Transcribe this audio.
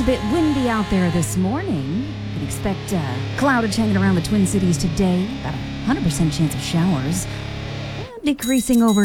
bit windy out there this morning. You can expect cloudage hanging around the Twin Cities today. About a 100% chance of showers. Decreasing over